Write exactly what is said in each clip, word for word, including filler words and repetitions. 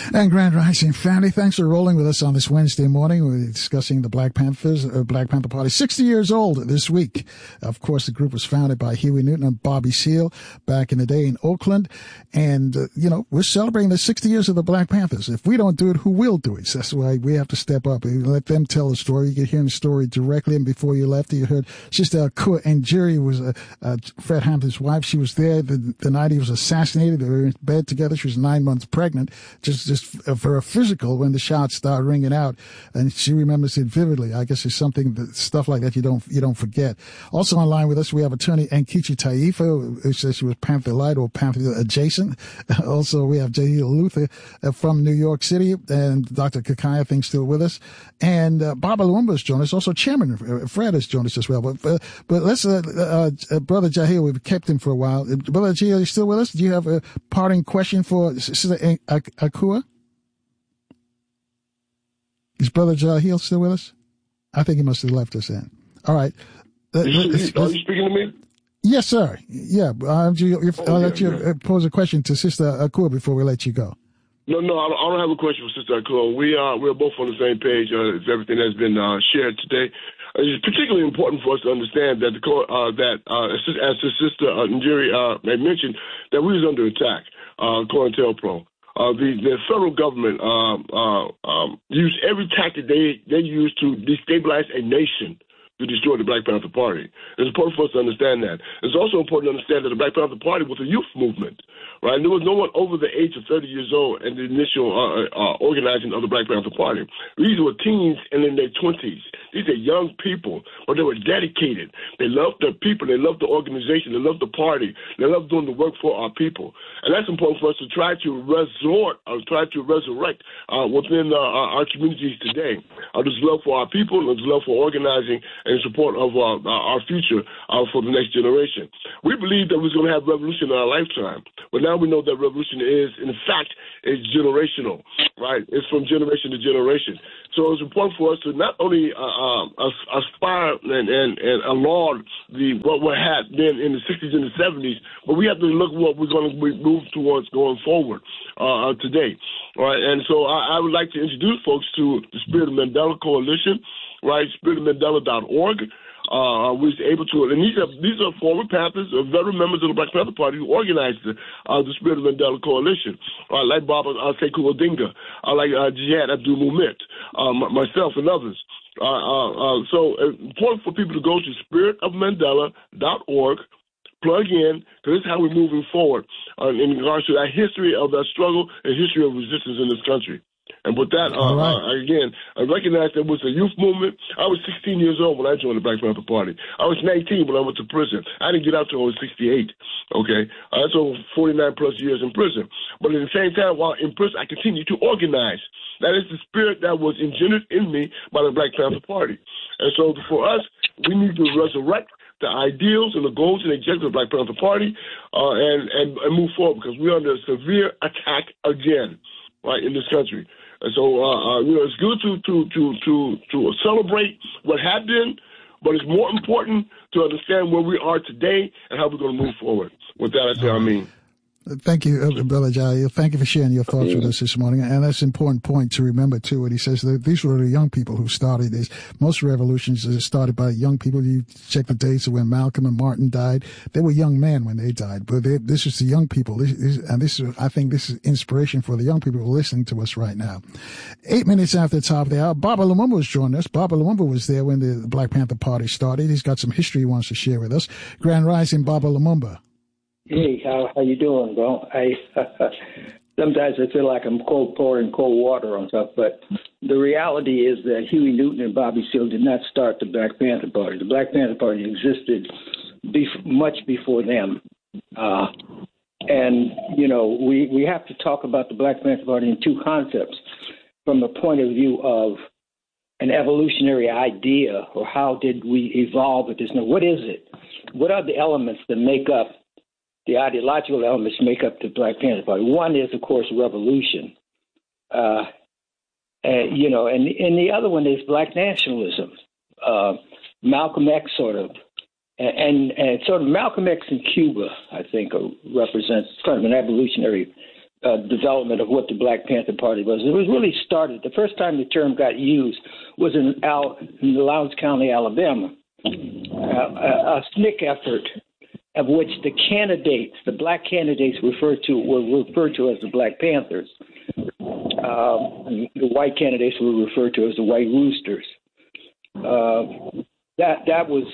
And Grand Rising family, thanks for rolling with us on this Wednesday morning. We're discussing the Black Panthers, uh, Black Panther Party, sixty years old this week. Of course, the group was founded by Huey Newton and Bobby Seale back in the day in Oakland. And, uh, you know, we're celebrating the sixty years of the Black Panthers. If we don't do it, who will do it? So that's why we have to step up and let them tell the story. You can hear the story directly. And before you left, you heard Sister Akua and Jerry was uh, uh, Fred Hampton's wife. She was there the, the night he was assassinated. They were in bed together. She was nine months pregnant. Just, just for a physical when the shots start ringing out, and she remembers it vividly. I guess it's something that stuff like that you don't you don't forget. Also online with us, we have attorney Nkechi Taifa, who says she was Panther Light or Panther adjacent. Also, we have Jahil Luther from New York City, and Doctor Kakaya, I think, still with us, and uh, Baba Lumumba has joined us. Also, Chairman Fred has joined us as well. But uh, but let's, uh, uh, Brother Jahil, we've kept him for a while. Brother Jahil, are you still with us? Do you have a parting question for Sister Akua? Is Brother Jahil still with us? I think he must have left us in. All right. Uh, are you speaking to me? Yes, sir. Yeah. I'll, you, oh, I'll yeah, let you yeah. pose a question to Sister Akua before we let you go. No, no, I don't have a question for Sister Akua. We are we're both on the same page uh, as everything that's been uh, shared today. Uh, it's particularly important for us to understand that the uh, that uh, as the Sister uh, Njeri uh, had mentioned, that we was under attack. Uh, COINTELPRO. Uh, the, the federal government um, uh, um, used every tactic they, they used to destabilize a nation to destroy the Black Panther Party. It's important for us to understand that. It's also important to understand that the Black Panther Party was a youth movement, right? And there was no one over the age of thirty years old in the initial uh, uh, organizing of the Black Panther Party. These were teens and in their twenties. These are young people, but they were dedicated. They loved their people. They loved the organization. They loved the party. They loved doing the work for our people. And that's important for us to try to resort or try to resurrect uh, within uh, our, our communities today. Uh, this love for our people and this love for organizing in support of uh, our future uh, for the next generation. We believe that we're going to have revolution in our lifetime, but now we know that revolution is, in fact, is generational, right? It's from generation to generation. So it's important for us to not only uh, uh, aspire and, and, and laud the what we had been in the sixties and the seventies, but we have to look at what we're going to move towards going forward uh, today. All right, and so I, I would like to introduce folks to the Spirit of Mandela Coalition, right? spirit of mandela dot org. Uh, we was able to, and these are these are former Panthers, uh, veteran members of the Black Panther Party who organized the, uh, the Spirit of Mandela Coalition. Uh, like Baba uh, Sekou Odinga, uh, like uh, Jihad Abdul Mumit, uh, myself, and others. Uh, uh, uh, so it's important for people to go to spirit of mandela dot org. Plug in, because this is how we're moving forward uh, in regards to that history of that struggle and history of resistance in this country. And with that, uh, right. uh, again, I recognize there was a youth movement. I was sixteen years old when I joined the Black Panther Party. I was nineteen when I went to prison. I didn't get out till I was sixty-eight, okay? Uh, that's over forty-nine plus years in prison. But at the same time, while in prison, I continued to organize. That is the spirit that was engendered in me by the Black Panther Party. And so for us, we need to resurrect the ideals and the goals and objectives of the Black Panther Party uh, and, and, and move forward, because we're under severe attack again, right, in this country. And so, uh, uh, you know, it's good to, to, to, to, to celebrate what had been, but it's more important to understand where we are today and how we're going to move forward. With that, I say I mean. Thank you, Brother Jahil. Thank you for sharing your thoughts with us this morning. And that's an important point to remember, too, when he says that these were the young people who started this. Most revolutions are started by young people. You check the dates of when Malcolm and Martin died. They were young men when they died. But they, this is the young people. This is, and this is, I think this is inspiration for the young people who are listening to us right now. Eight minutes after the top of the hour, Baba Lumumba was joining us. Baba Lumumba was there when the Black Panther Party started. He's got some history he wants to share with us. Grand Rising, Baba Lumumba. Hey, how how you doing, bro? I sometimes I feel like I'm cold pouring cold water on stuff, but the reality is that Huey Newton and Bobby Seale did not start the Black Panther Party. The Black Panther Party existed bef- much before them, uh, and you know we we have to talk about the Black Panther Party in two concepts, from the point of view of an evolutionary idea, or how did we evolve at this? Now, what is it? What are the elements that make up the ideological elements make up the Black Panther Party? One is, of course, revolution, uh, and, you know, and and the other one is black nationalism. Uh, Malcolm X sort of, and and sort of Malcolm X in Cuba, I think, represents kind of an evolutionary uh, development of what the Black Panther Party was. It was really started, the first time the term got used was in, Al, in Lowndes County, Alabama, uh, a, a S N C C effort of which the candidates, the black candidates referred to, were referred to as the Black Panthers. Um, the white candidates were referred to as the White Roosters. Uh, that that was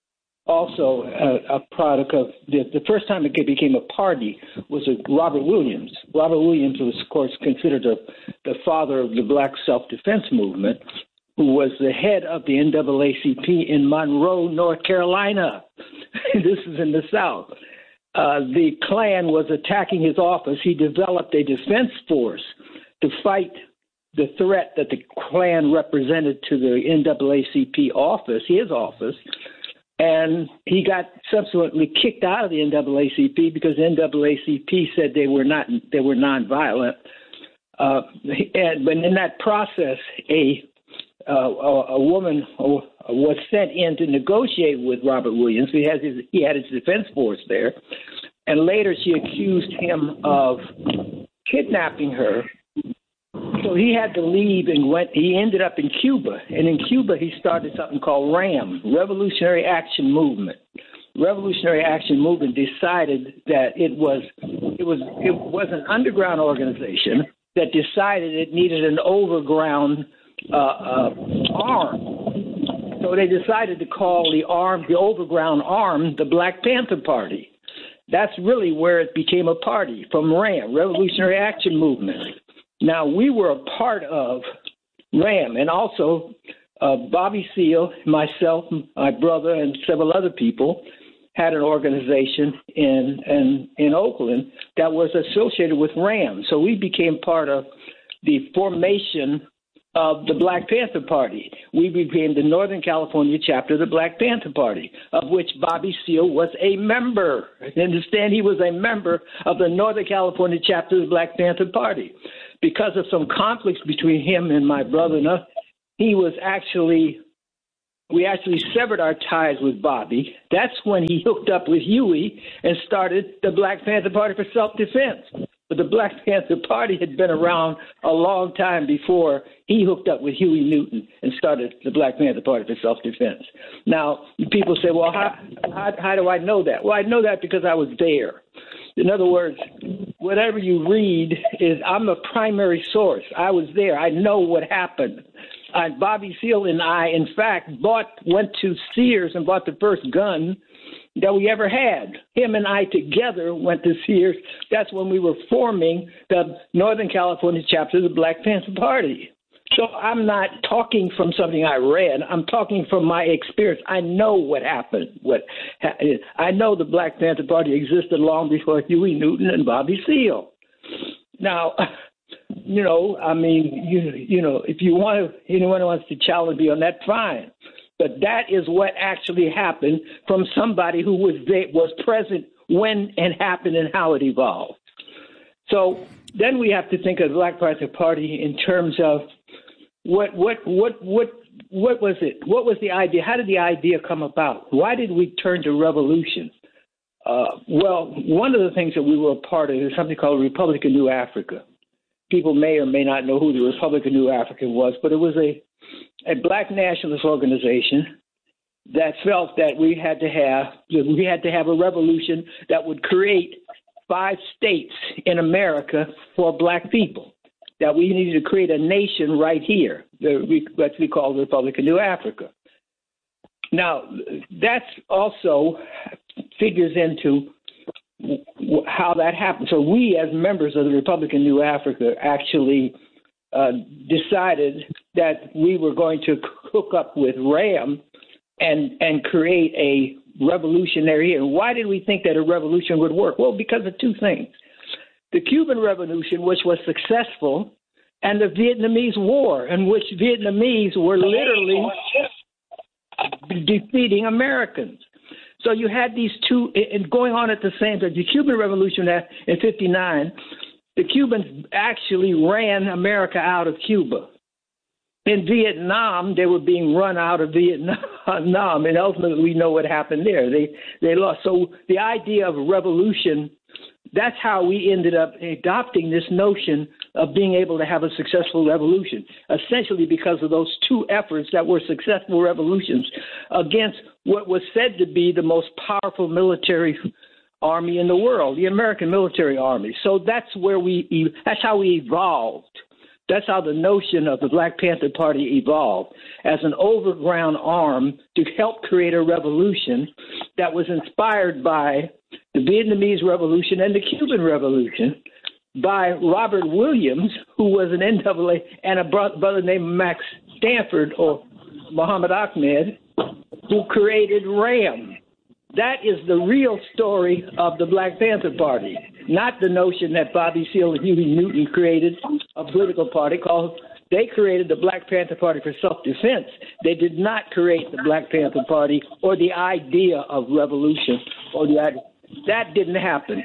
also a, a product of the, the first time it became a party was with Robert Williams. Robert Williams was, of course, considered a, the father of the black self-defense movement, who was the head of the N double A C P in Monroe, North Carolina. This is in the South. Uh, the Klan was attacking his office. He developed a defense force to fight the threat that the Klan represented to the N double A C P office, his office. And he got subsequently kicked out of the N double A C P because the N double A C P said they were not they were nonviolent. Uh, and but in that process, a uh, a, a woman was sent in to negotiate with Robert Williams. He has his he had his defense force there, and later she accused him of kidnapping her. So he had to leave and went. He ended up in Cuba, and in Cuba he started something called RAM, Revolutionary Action Movement. Revolutionary Action Movement decided that it was it was it was an underground organization that decided it needed an overground uh, uh, arm. So they decided to call the arm, the overground arm, the Black Panther Party. That's really where it became a party, from RAM, Revolutionary Action Movement. Now, we were a part of RAM, and also uh, Bobby Seale, myself, my brother, and several other people had an organization in, in, in Oakland that was associated with RAM. So we became part of the formation of the Black Panther Party. We became the Northern California chapter of the Black Panther Party, of which Bobby Seale was a member. You understand? He was a member of the Northern California chapter of the Black Panther Party. Because of some conflicts between him and my brother, and us, he was actually, we actually severed our ties with Bobby. That's when he hooked up with Huey and started the Black Panther Party for self-defense. But the Black Panther Party had been around a long time before he hooked up with Huey Newton and started the Black Panther Party for self-defense. Now, people say, well, how, how, how do I know that? Well, I know that because I was there. In other words, whatever you read is I'm a primary source. I was there. I know what happened. Uh, Bobby Seale and I, in fact, bought went to Sears and bought the first gun that we ever had. Him and I together went to Sears. That's when we were forming the Northern California chapter of the Black Panther Party. So I'm not talking from something I read. I'm talking from my experience. I know what happened. What I know the Black Panther Party existed long before Huey Newton and Bobby Seale. Now, you know, I mean, you you know, if you want to, anyone wants to challenge me on that, fine. But that is what actually happened from somebody who was there, was present when it happened and how it evolved. So then we have to think of the Black Panther Party in terms of what what what what what was it? What was the idea? How did the idea come about? Why did we turn to revolution? Uh, well, one of the things that we were a part of is something called Republic of New Africa. People may or may not know who the Republic of New Africa was, but it was a a black nationalist organization that felt that we had to have we had to have a revolution that would create five states in America for black people, that we needed to create a nation right here, what we call the Republic of New Africa. Now, that also figures into how that happened. So we, as members of the Republic of New Africa, actually uh, decided that we were going to hook up with RAM and and create a revolutionary. And why did we think that a revolution would work? Well, because of two things. The Cuban Revolution, which was successful, and the Vietnamese War, in which Vietnamese were literally defeating Americans. So you had these two and going on at the same time. The Cuban Revolution in fifty-nine, the Cubans actually ran America out of Cuba. In Vietnam, they were being run out of Vietnam, and ultimately we know what happened there. They they lost. So the idea of revolution That's how we ended up adopting this notion of being able to have a successful revolution, essentially because of those two efforts that were successful revolutions against what was said to be the most powerful military army in the world, the American military army. So that's where we, that's how we evolved. That's how the notion of the Black Panther Party evolved, as an overground arm to help create a revolution that was inspired by the Vietnamese Revolution and the Cuban Revolution, by Robert Williams, who was an N double A, and a brother named Max Stanford or Muhammad Ahmed, who created RAM. That is the real story of the Black Panther Party, not the notion that Bobby Seale and Huey Newton created a political party called, they created the Black Panther Party for self-defense. They did not create the Black Panther Party or the idea of revolution or the idea. That didn't happen.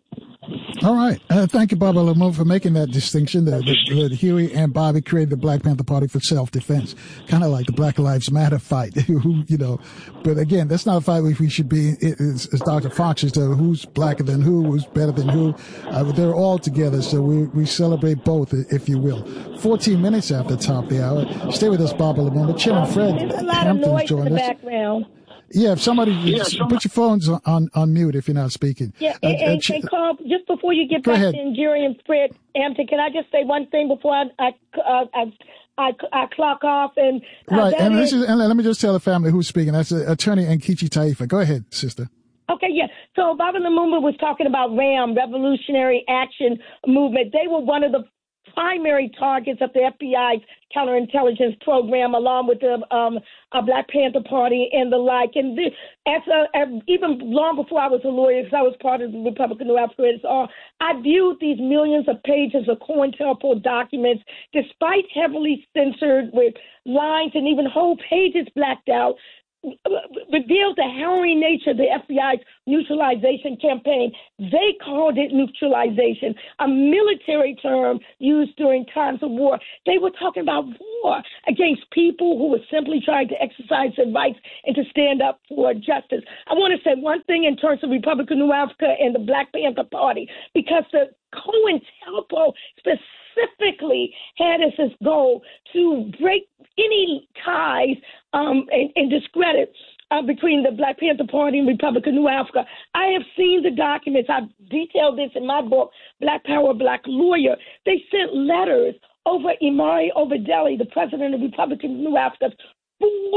All right. Uh, thank you, Baba Lumumba, for making that distinction. That Huey and Bobby created the Black Panther Party for self-defense, kind of like the Black Lives Matter fight, who, you know. But again, that's not a fight we should be, as Doctor Fox is, to who's blacker than who, who's better than who. Uh, they're all together, so we, we celebrate both, if you will. fourteen minutes after the top of the hour. Stay with us, Baba Lumumba. Chim and Fred There's a lot of noise in the background. Yeah, if somebody, yeah, put your phones on, on, on mute if you're not speaking. Yeah, uh, and, and, uh, and Carl, just before you get Go back ahead. to Jerry and Fred Hampton, can I just say one thing before I I, uh, I, I, I clock off? And uh, right, and, is, this is, and let me just tell the family who's speaking. That's uh, Attorney Nkechi Taifa. Go ahead, sister. Okay, yeah. So Baba Lumumba was talking about RAM, Revolutionary Action Movement. They were one of the primary targets of the F B I's counterintelligence program, along with the um, uh, Black Panther Party and the like. And this, as a, uh, even long before I was a lawyer, because I was part of the Republican New Africa, uh, I viewed these millions of pages of COINTELPRO documents, despite heavily censored with lines and even whole pages blacked out, revealed the harrowing nature of the F B I's neutralization campaign. They called it neutralization, a military term used during times of war. They were talking about war against people who were simply trying to exercise their rights and to stand up for justice. I want to say one thing in terms of Republican New Africa and the Black Panther Party, because the COINTELPRO specifically had as its goal to break any ties um, and, and discredit uh, between the Black Panther Party and Republican New Africa. I have seen the documents. I've detailed this in my book, Black Power, Black Lawyer. They sent letters over Imari Overdeli, the president of Republican New Africa,